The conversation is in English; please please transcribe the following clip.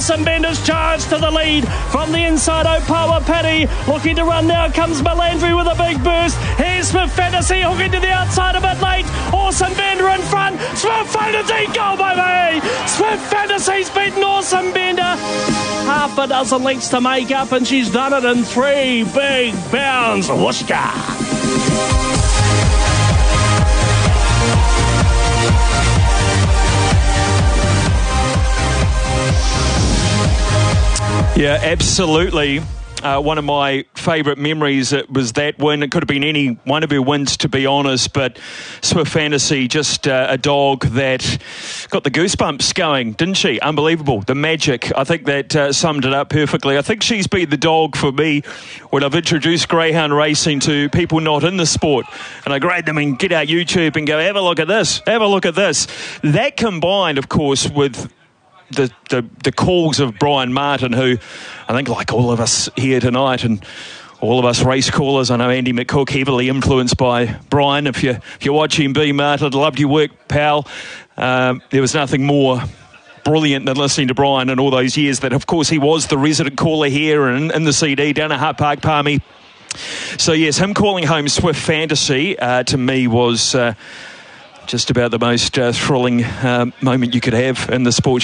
Awesome Bender's charge to the lead from the inside. Opawa Paddy looking to run now. Comes Melandri with a big burst. Here's Smith Fantasy hooking to the outside a bit late. Awesome Bender in front. Smith Fantasy, go baby! Smith Fantasy's beaten Awesome Bender. Half a dozen lengths to make up, and she's done it in 3 big bounds. Whooshka! Yeah, absolutely. One of my favourite memories, it was that win. It could have been any one of her wins, to be honest, but Swift Fantasy, just a dog that got the goosebumps going, didn't she? Unbelievable. The magic. I think that summed it up perfectly. I think she's been the dog for me when I've introduced greyhound racing to people not in the sport, and I grade them and get out YouTube and go, have a look at this, have a look at this. That combined, of course, with the calls of Brian Martin, who I think, like all of us here tonight and all of us race callers, I know Andy McCook heavily influenced by Brian. If you're watching B Martin, loved your work, pal. There was nothing more brilliant than listening to Brian in all those years. That, of course, he was the resident caller here and in the CD down at Hart Park, Palmy. So yes, him calling home Swift Fantasy to me was just about the most thrilling moment you could have in the sport.